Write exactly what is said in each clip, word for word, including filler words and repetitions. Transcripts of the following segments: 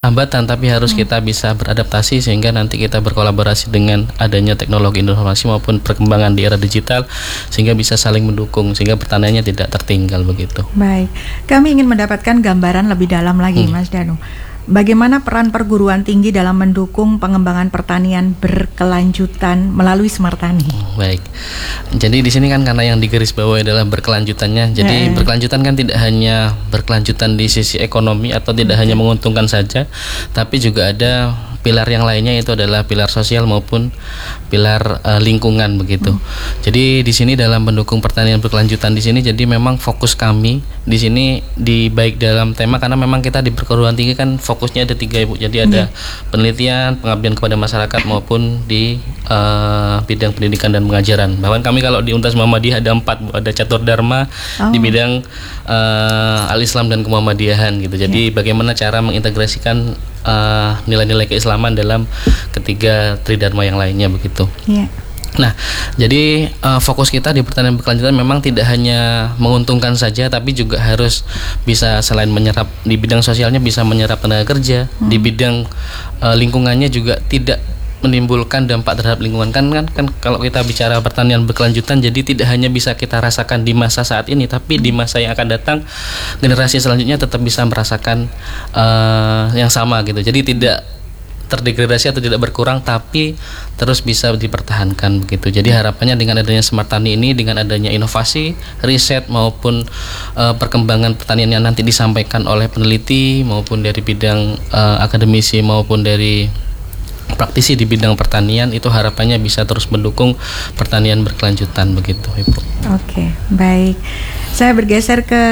hambatan, tapi harus hmm. kita bisa beradaptasi sehingga nanti kita berkolaborasi dengan adanya teknologi informasi maupun perkembangan di era digital sehingga bisa saling mendukung sehingga pertaniannya tidak tertinggal begitu. Baik, kami ingin mendapatkan gambaran lebih dalam lagi, hmm. Mas Danu. Bagaimana peran perguruan tinggi dalam mendukung pengembangan pertanian berkelanjutan melalui Smart Tani? Baik, jadi di sini kan karena yang digarisbawahi adalah berkelanjutannya. Jadi eh. berkelanjutan kan tidak hanya berkelanjutan di sisi ekonomi atau tidak hmm. hanya menguntungkan saja, tapi juga ada pilar yang lainnya, itu adalah pilar sosial maupun pilar uh, lingkungan begitu. Hmm. Jadi di sini dalam mendukung pertanian berkelanjutan di sini, jadi memang fokus kami di sini di baik dalam tema karena memang kita di perguruan tinggi kan fokusnya ada tiga Ibu. Jadi ada hmm. penelitian, pengabdian kepada masyarakat maupun di uh, bidang pendidikan dan pengajaran. Bahkan kami kalau di Untas Muhammadiyah ada empat, Bu. Ada catur dharma oh. di bidang uh, al-Islam dan kemuhammadiyahan gitu. Jadi yeah. bagaimana cara mengintegrasikan uh, nilai-nilai keislaman dalam ketiga tridharma yang lainnya begitu. Yeah. Nah, jadi uh, fokus kita di pertanian berkelanjutan memang tidak hanya menguntungkan saja, tapi juga harus bisa selain menyerap di bidang sosialnya bisa menyerap tenaga kerja, hmm. di bidang uh, lingkungannya juga tidak menimbulkan dampak terhadap lingkungan kan, kan kan kalau kita bicara pertanian berkelanjutan jadi tidak hanya bisa kita rasakan di masa saat ini, tapi di masa yang akan datang generasi selanjutnya tetap bisa merasakan uh, yang sama gitu. Jadi tidak terdegradasi atau tidak berkurang, tapi terus bisa dipertahankan begitu. Jadi harapannya dengan adanya Smart Tani ini, dengan adanya inovasi, riset maupun uh, perkembangan pertanian yang nanti disampaikan oleh peneliti maupun dari bidang uh, akademisi maupun dari praktisi di bidang pertanian, itu harapannya bisa terus mendukung pertanian berkelanjutan begitu, Ibu. Oke, baik. Saya bergeser ke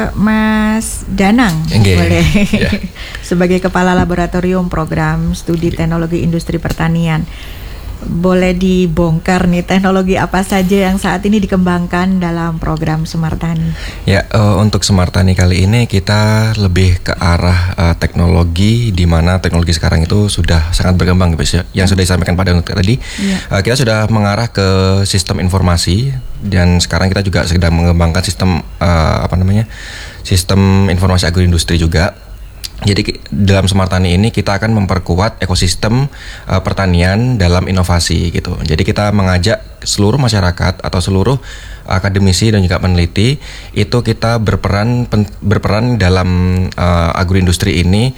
Mas Danang, okay. boleh. Yeah. Sebagai Kepala Laboratorium Program Studi Teknologi Industri Pertanian, boleh dibongkar nih teknologi apa saja yang saat ini dikembangkan dalam program Smart Tani? Ya, uh, untuk Smart Tani kali ini kita lebih ke arah uh, teknologi, di mana teknologi sekarang itu sudah sangat berkembang, yang sudah disampaikan pada tadi. Ya. Uh, kita sudah mengarah ke sistem informasi, dan sekarang kita juga sedang mengembangkan sistem uh, apa namanya, sistem informasi agroindustri juga. Jadi dalam Smart Tani ini kita akan memperkuat ekosistem uh, pertanian dalam inovasi gitu. Jadi kita mengajak seluruh masyarakat atau seluruh akademisi dan juga peneliti itu kita berperan pen, berperan dalam uh, agroindustri ini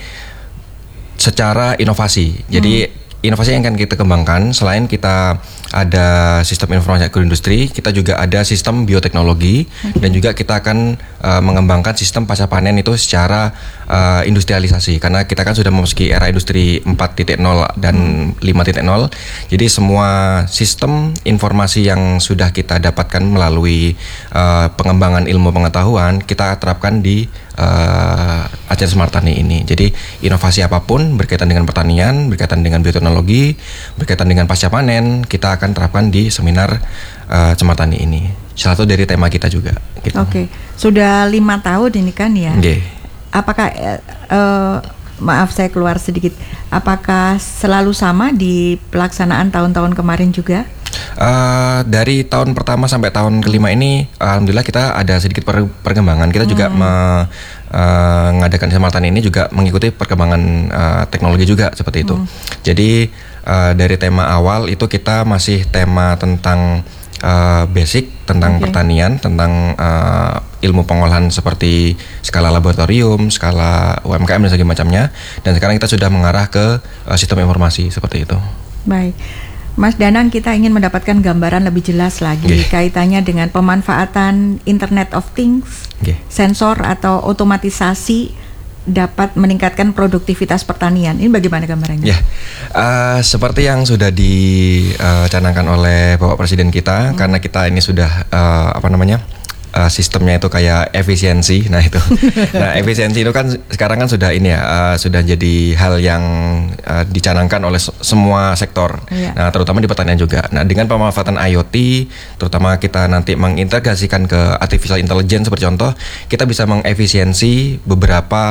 secara inovasi. Jadi hmm. inovasi yang akan kita kembangkan, selain kita ada sistem informasi agroindustri, kita juga ada sistem bioteknologi, okay. dan juga kita akan uh, mengembangkan sistem pasca panen itu secara uh, industrialisasi, karena kita kan sudah memasuki era industri empat titik nol dan lima titik nol. Jadi semua sistem informasi yang sudah kita dapatkan melalui uh, pengembangan ilmu pengetahuan kita terapkan di uh, acara Smart Tani ini. Jadi inovasi apapun berkaitan dengan pertanian, berkaitan dengan bioteknologi, berkaitan dengan pasca panen, kita akan terapkan di seminar uh, Smart Tani ini. Salah satu dari tema kita juga. Gitu. Oke, sudah lima tahun ini kan ya. Okay. Apakah uh, uh, maaf saya keluar sedikit. Apakah selalu sama di pelaksanaan tahun-tahun kemarin juga? Uh, dari tahun pertama sampai tahun kelima ini, alhamdulillah kita ada sedikit per- perkembangan. Kita hmm. juga me- uh, mengadakan Smart Tani ini juga mengikuti perkembangan uh, teknologi juga seperti itu. Hmm. Jadi uh, dari tema awal itu kita masih tema tentang uh, basic tentang okay. pertanian, tentang uh, ilmu pengolahan seperti skala laboratorium, skala U M K M dan sebagainya macamnya. Dan sekarang kita sudah mengarah ke uh, sistem informasi seperti itu. Baik. Mas Danang, kita ingin mendapatkan gambaran lebih jelas lagi okay. kaitannya dengan pemanfaatan Internet of Things, okay. sensor atau otomatisasi dapat meningkatkan produktivitas pertanian. Ini bagaimana gambarannya? Ya, uh, seperti yang sudah dicanangkan uh, oleh Bapak Presiden kita, hmm. karena kita ini sudah uh, apa namanya? Uh, sistemnya itu kayak efisiensi, nah itu, nah efisiensi itu kan sekarang kan sudah ini ya, uh, sudah jadi hal yang uh, dicanangkan oleh s- semua sektor, iya. nah terutama di pertanian juga. Nah dengan pemanfaatan I O T, terutama kita nanti mengintegrasikan ke artificial intelligence seperti contoh, kita bisa mengefisiensi beberapa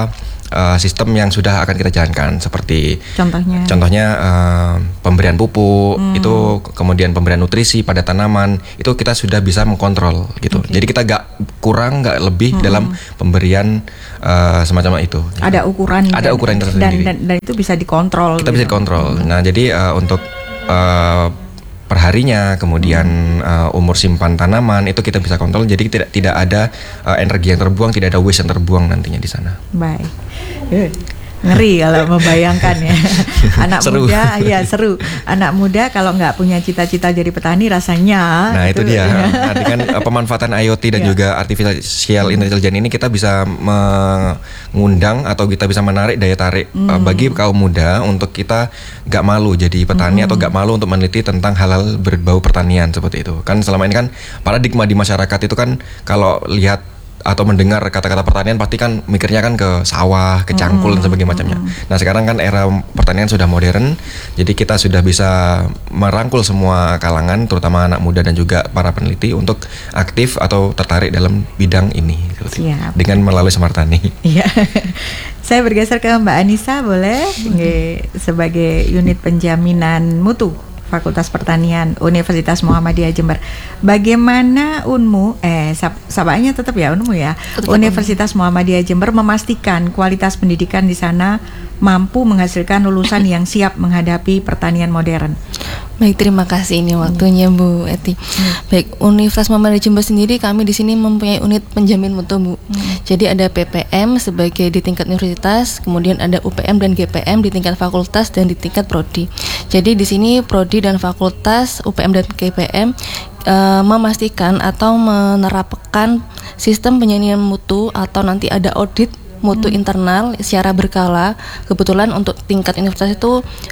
uh, sistem yang sudah akan kita jalankan seperti contohnya contohnya uh, pemberian pupuk hmm. itu, kemudian pemberian nutrisi pada tanaman itu kita sudah bisa mengkontrol gitu. Okay. Jadi kita nggak kurang nggak lebih hmm. dalam pemberian uh, semacam itu. Ada ukuran. Ada ukuran dan, tersendiri. Dan, dan, dan itu bisa dikontrol. Kita gitu. bisa dikontrol. Hmm. Nah jadi uh, untuk uh, perharinya, kemudian uh, umur simpan tanaman itu kita bisa kontrol. Jadi tidak tidak ada uh, energi yang terbuang, tidak ada waste yang terbuang nantinya di sana. Baik. Ngeri kalau membayangkan ya. Anak seru. muda, ya seru. Anak muda kalau nggak punya cita-cita jadi petani rasanya. Nah itu, itu dia. Ya. Nah, dengan uh, pemanfaatan I O T dan ya. juga artificial intelligence ini kita bisa mengundang atau kita bisa menarik daya tarik hmm. uh, bagi kaum muda untuk kita nggak malu jadi petani hmm. atau nggak malu untuk meneliti tentang hal-hal berbau pertanian seperti itu. Kan selama ini kan paradigma di masyarakat itu kan kalau lihat atau mendengar kata-kata pertanian pasti kan mikirnya kan ke sawah, ke cangkul hmm. dan sebagainya macamnya. Nah sekarang kan era pertanian sudah modern, jadi kita sudah bisa merangkul semua kalangan, terutama anak muda dan juga para peneliti untuk aktif atau tertarik dalam bidang ini. Siap. Dengan melalui Smartani. Iya. Saya bergeser ke Mbak Anissa, boleh? Hmm. Sebagai unit penjaminan mutu Fakultas Pertanian Universitas Muhammadiyah Jember. Bagaimana Unmu, eh sabaannya tetap ya Unmu ya, tetap Universitas Muhammadiyah Jember memastikan kualitas pendidikan di sana mampu menghasilkan lulusan yang siap menghadapi pertanian modern? Baik, terima kasih ini waktunya Bu Eti. Hmm. Baik, Universitas Muhammadiyah Jember sendiri kami di sini mempunyai unit penjamin mutu Bu. Hmm. Jadi ada P P M sebagai di tingkat universitas, kemudian ada U P M dan G P M di tingkat fakultas dan di tingkat prodi. Jadi di sini prodi dan fakultas, U P M dan G P M uh, memastikan atau menerapkan sistem penjaminan mutu atau nanti ada audit mutu hmm. internal secara berkala. Kebetulan untuk tingkat universitas itu